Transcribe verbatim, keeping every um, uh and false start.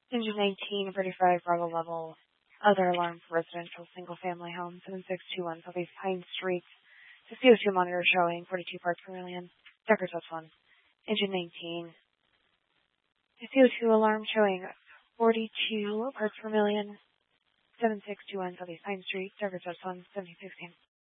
Engine nineteen, thirty-five, Bravo level. Other alarm for residential single-family home, seven six two one Southeast Pine Street. The C O two monitor showing forty-two parts per million. Decker Test one. Engine nineteen. The C O two alarm showing forty-two parts per million. seven six two one Southeast Pine Street. Decker Test one, seventeen sixteen.